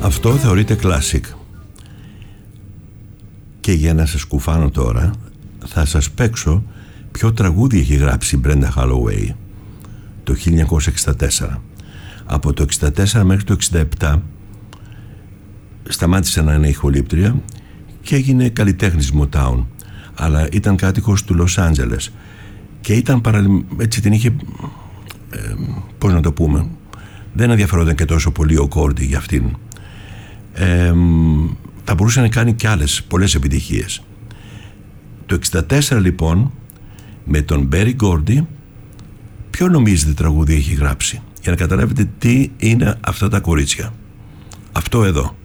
Αυτό θεωρείται classic. Και για να σας κουφάνω τώρα, θα σας παίξω ποιο τραγούδι έχει γράψει η Brenda Holloway το 1964. Από το 1964 μέχρι το 1967 σταμάτησε να είναι ηχολήπτρια και έγινε καλλιτέχνης Motown, αλλά ήταν κάτοικος του Λος Άντζελες και ήταν έτσι την είχε, πώς να το πούμε, δεν ενδιαφερόταν και τόσο πολύ ο Κόρντι για αυτήν. Θα μπορούσε να κάνει κι άλλες πολλές επιτυχίες. Το 1964 λοιπόν με τον Μπέρι Γκόρντι, ποιο νομίζετε τραγούδι έχει γράψει, για να καταλάβετε τι είναι αυτά τα κορίτσια? Αυτό εδώ.